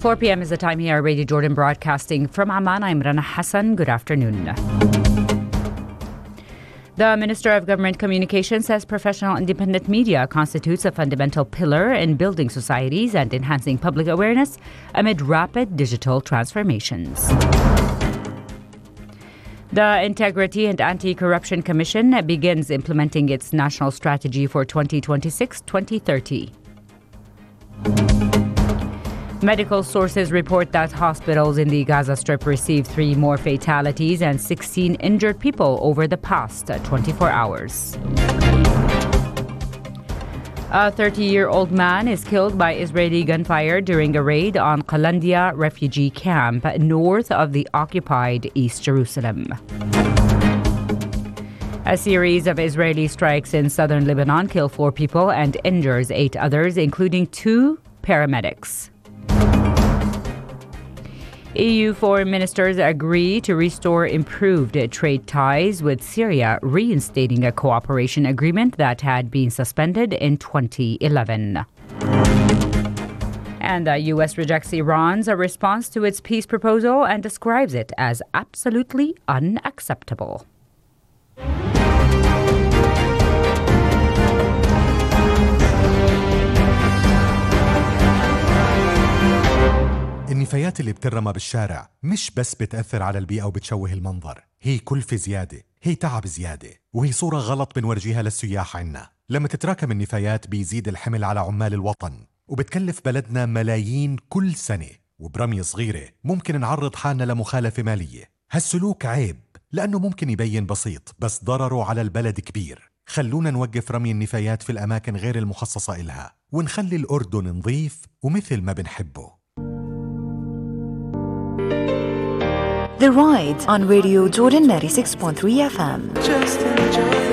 4 p.m. is the time here at Radio Jordan broadcasting from Amman. I'm Rana Hassan. Good afternoon. The Minister of Government Communications says professional independent media constitutes a fundamental pillar in building societies and enhancing public awareness amid rapid digital transformations. The Integrity and Anti-Corruption Commission begins implementing its national strategy for 2026-2030. Medical sources report that hospitals in the Gaza Strip received 3 more fatalities and 16 injured people over the past 24 hours. A 30-year-old man is killed by Israeli gunfire during a raid on Qalandia refugee camp north of the occupied East Jerusalem. A series of Israeli strikes in southern Lebanon kill 4 people and injures 8 others, including 2 paramedics. EU foreign ministers agree to restore improved trade ties with Syria, reinstating a cooperation agreement that had been suspended in 2011. And the U.S. rejects Iran's response to its peace proposal and describes it as absolutely unacceptable. النفايات اللي بترمى بالشارع مش بس بتأثر على البيئة وبتشوه المنظر، هي كلفة زيادة، هي تعب زيادة، وهي صورة غلط بنورجيها للسياح عنا. لما تتراكم النفايات بيزيد الحمل على عمال الوطن، وبتكلف بلدنا ملايين كل سنة، وبرمية صغيرة ممكن نعرض حالنا لمخالفة مالية. هالسلوك عيب لأنه ممكن يبين بسيط بس ضرره على البلد كبير. خلونا نوقف رمي النفايات في الأماكن غير المخصصة إلها، ونخلي الأردن نظيف ومثل ما بنحبه. The Ride on Radio Jordan 96.3 FM.